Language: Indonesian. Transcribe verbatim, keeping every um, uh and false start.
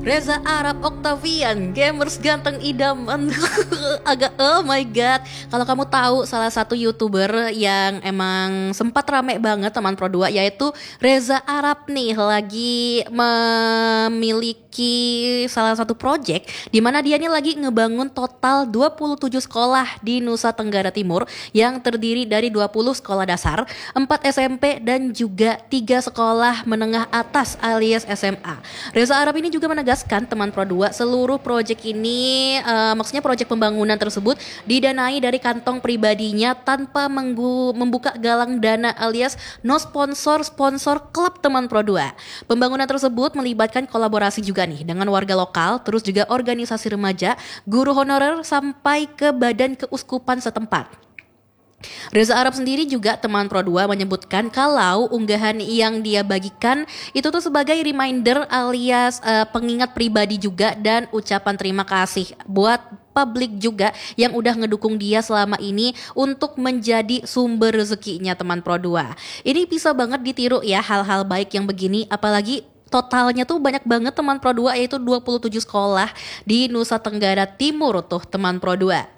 Reza Arab Octavian, gamers ganteng idaman. Agak oh my god. Kalau kamu tahu salah satu YouTuber yang emang sempat rame banget teman Pro dua, yaitu Reza Arab nih, lagi memiliki salah satu project di mana dia nih lagi ngebangun total dua puluh tujuh sekolah di Nusa Tenggara Timur yang terdiri dari dua puluh sekolah dasar, empat S M P dan juga tiga sekolah menengah atas alias S M A. Reza Arab ini juga menegaskan teman Pro dua, seluruh proyek ini uh, maksudnya proyek pembangunan tersebut didanai dari kantong pribadinya tanpa menggu, membuka galang dana alias no sponsor sponsor klub teman Pro dua. Pembangunan tersebut melibatkan kolaborasi juga nih dengan warga lokal, terus juga organisasi remaja, guru honorer sampai ke badan keuskupan setempat. Reza Arab sendiri juga teman Pro dua menyebutkan kalau unggahan yang dia bagikan itu tuh sebagai reminder alias uh, pengingat pribadi juga dan ucapan terima kasih buat publik juga yang udah ngedukung dia selama ini untuk menjadi sumber rezekinya teman Pro dua. Ini bisa banget ditiru ya hal-hal baik yang begini, apalagi totalnya tuh banyak banget teman Pro dua, yaitu dua puluh tujuh sekolah di Nusa Tenggara Timur tuh teman Pro dua.